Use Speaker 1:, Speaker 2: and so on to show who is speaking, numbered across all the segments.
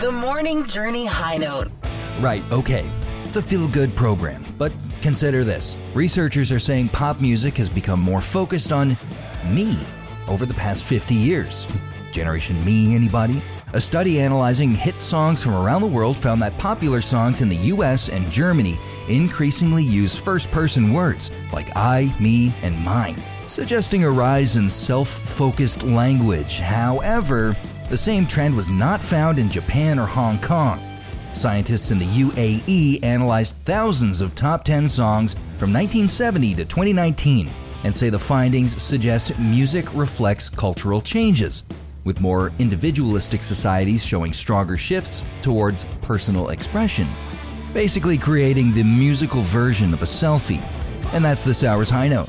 Speaker 1: The Morning Journey High Note.
Speaker 2: Right, okay. It's a feel-good program, but consider this. Researchers are saying pop music has become more focused on me over the past 50 years. Generation Me, anybody? A study analyzing hit songs from around the world found that popular songs in the US and Germany increasingly use first-person words like I, me, and mine, suggesting a rise in self-focused language. However, the same trend was not found in Japan or Hong Kong. Scientists in the UAE analyzed thousands of top 10 songs from 1970 to 2019 and say the findings suggest music reflects cultural changes, with more individualistic societies showing stronger shifts towards personal expression, basically creating the musical version of a selfie. And that's this hour's High Note.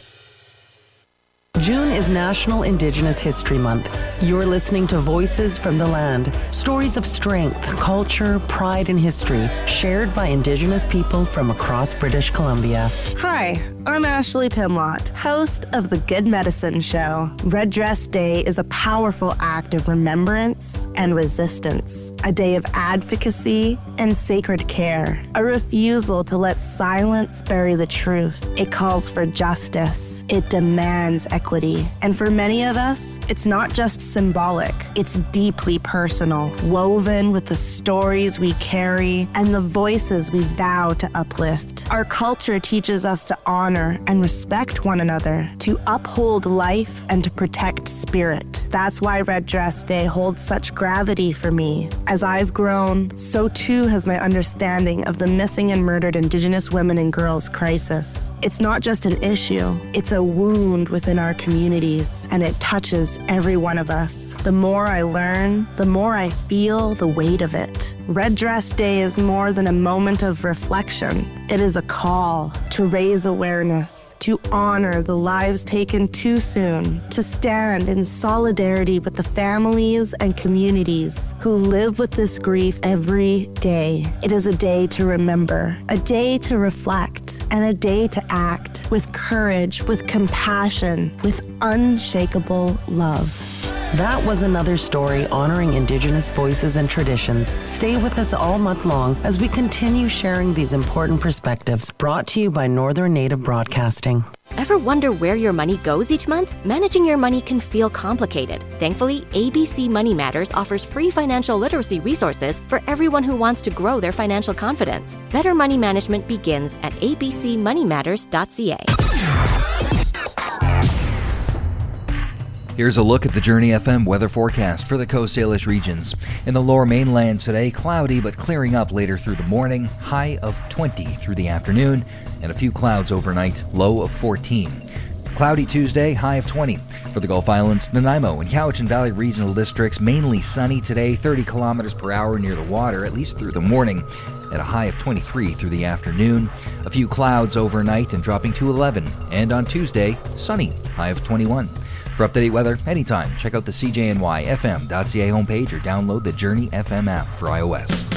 Speaker 3: June is National Indigenous History Month. You're listening to Voices from the Land, stories of strength, culture, pride, and history shared by Indigenous people from across British Columbia.
Speaker 4: Hi, I'm Ashley Pimlott, host of The Good Medicine Show. Red Dress Day is a powerful act of remembrance and resistance, a day of advocacy and sacred care, a refusal to let silence bury the truth. It calls for justice. It demands equity. And for many of us, it's not just symbolic, it's deeply personal, woven with the stories we carry and the voices we vow to uplift. Our culture teaches us to honor and respect one another, to uphold life and to protect spirit. That's why Red Dress Day holds such gravity for me. As I've grown, so too has my understanding of the missing and murdered Indigenous women and girls crisis. It's not just an issue, it's a wound within our communities, and it touches every one of us. The more I learn, the more I feel the weight of it. Red Dress Day is more than a moment of reflection. It is a call to raise awareness, to honor the lives taken too soon, to stand in solidarity with the families and communities who live with this grief every day. It is a day to remember, a day to reflect, and a day to act with courage, with compassion, with unshakable love.
Speaker 3: That was another story honoring Indigenous voices and traditions. Stay with us all month long as we continue sharing these important perspectives. Brought to you by Northern Native Broadcasting.
Speaker 5: Ever wonder where your money goes each month? Managing your money can feel complicated. Thankfully, ABC Money Matters offers free financial literacy resources for everyone who wants to grow their financial confidence. Better money management begins at abcmoneymatters.ca.
Speaker 2: Here's a look at the Journey FM weather forecast for the Coast Salish regions. In the lower mainland today, cloudy but clearing up later through the morning, high of 20 through the afternoon, and a few clouds overnight, low of 14. Cloudy Tuesday, high of 20. For the Gulf Islands, Nanaimo and Cowichan Valley regional districts, mainly sunny today, 30 kilometers per hour near the water, at least through the morning, at a high of 23 through the afternoon. A few clouds overnight and dropping to 11. And on Tuesday, sunny, high of 21. For up-to-date weather, anytime, check out the CJNYFM.ca homepage or download the Journey FM app for iOS.